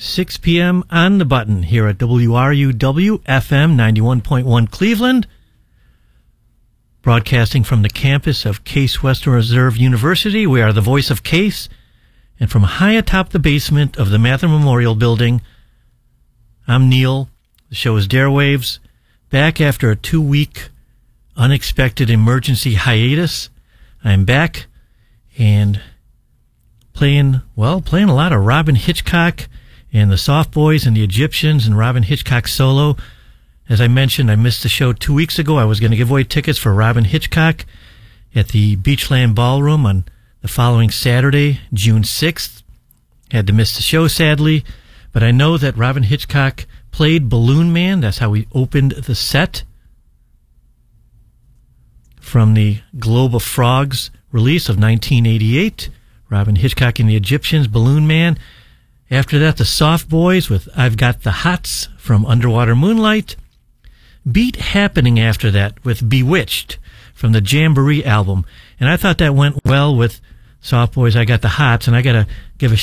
6 p.m. on the button here at WRUW FM 91.1 Cleveland, broadcasting from the campus of Case Western Reserve University. We are the voice of Case, and from high atop the basement of the Mather Memorial Building, I'm Neil. The show is Dare Waves, back after a 2-week unexpected emergency hiatus. I'm back and playing a lot of Robyn Hitchcock and the Soft Boys and the Egyptians and Robyn Hitchcock solo. As I mentioned, I missed the show 2 weeks ago. I was going to give away tickets for Robyn Hitchcock at the Beachland Ballroom on the following Saturday, June 6th. Had to miss the show, sadly, but I know that Robyn Hitchcock played Balloon Man. That's how we opened the set from the Globe of Frogs release of 1988. Robyn Hitchcock and the Egyptians, Balloon Man. After that, the Soft Boys with I've Got the Hots from Underwater Moonlight. Beat Happening after that with Bewitched from the Jamboree album. And I thought that went well with Soft Boys, I Got the Hots, and I got to give a